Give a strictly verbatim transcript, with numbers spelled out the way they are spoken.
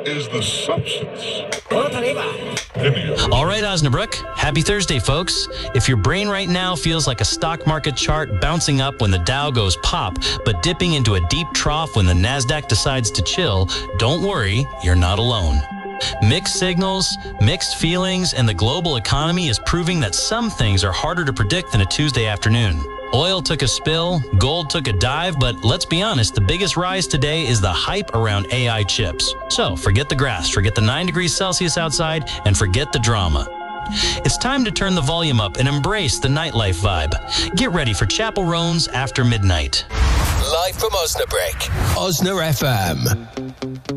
is the substance. Opinion. All right, Osnabrück. Happy Thursday, folks. If your brain right now feels like a stock market chart bouncing up when the Dow goes pop, but dipping into a deep trough when the NASDAQ decides to chill, don't worry, you're not alone. Mixed signals, mixed feelings, and the global economy is proving that some things are harder to predict than a Tuesday afternoon. Oil took a spill, gold took a dive, but let's be honest, the biggest rise today is the hype around A I chips. So forget the grass, forget the nine degrees Celsius outside, and forget the drama. It's time to turn the volume up and embrace the nightlife vibe. Get ready for Chapel Roan's After Midnight. Live from Osnabrück, Osna F M.